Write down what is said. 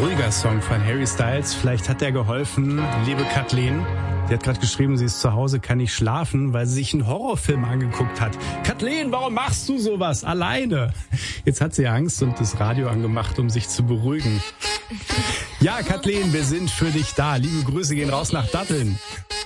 ruhiger Song von Harry Styles. Vielleicht hat der geholfen, liebe Kathleen. Sie hat gerade geschrieben, sie ist zu Hause, kann nicht schlafen, weil sie sich einen Horrorfilm angeguckt hat. Kathleen, warum machst du sowas alleine? Jetzt hat sie Angst und das Radio angemacht, um sich zu beruhigen. Ja, Kathleen, wir sind für dich da. Liebe Grüße gehen raus nach Datteln.